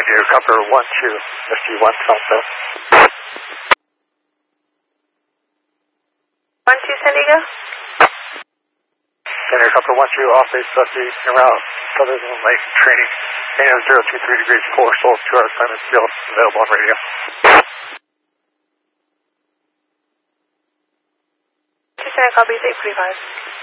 San Diego, cover 12, SG1 Delta. 12 San Diego? San Diego, cover 12, off base, SG, en route, Southern Lake, training, Daniel 023 degrees 4, Soul 2 hours, time and field, available on radio. San Diego, copy 845.